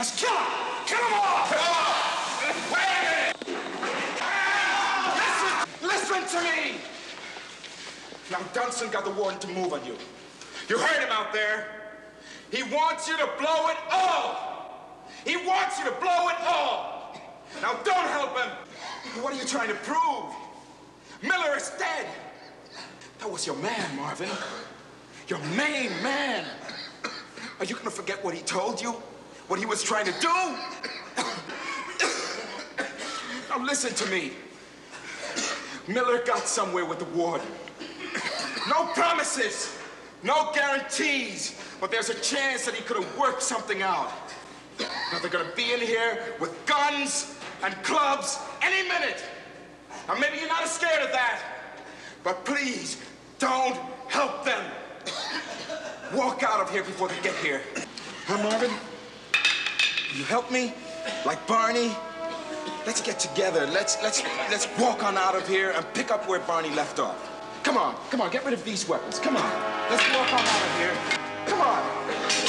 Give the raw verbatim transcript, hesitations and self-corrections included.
Let's kill him! Kill them all! Kill them all! Wait a minute! Listen! Listen to me! Now, Dunson got the warden to move on you. You heard him out there. He wants you to blow it all. He wants you to blow it all. Now, don't help him. What are you trying to prove? Miller is dead. That was your man, Marvin. Your main man. Are you gonna forget what he told you? What he was trying to do? Now listen to me. Miller got somewhere with the warden. No promises, no guarantees, but there's a chance that he could have worked something out. Now they're gonna be in here with guns and clubs any minute. Now maybe you're not as scared of that, but please don't help them. Walk out of here before they get here. Huh, Marvin? You help me? Like Barney? Let's get together. Let's, let's, let's walk on out of here and pick up where Barney left off. Come on, come on, get rid of these weapons. Come on. Let's walk on out of here. Come on.